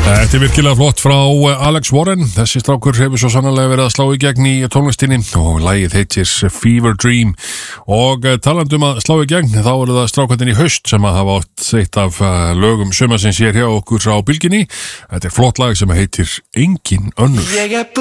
Þetta er virkilega flott frá Alex Warren. Þessi strákur hefur svo sannarlega verið að slá í gegn í tónlistinni og lagið heitir Fever Dream. Og talandum að slá í gegn, þá eru það strákarnir í haust sem að hafa átt eitt af lögum sumarsins hér hjá okkur á Bylgjunni. Þetta er flott lag sem heitir Engin önnur.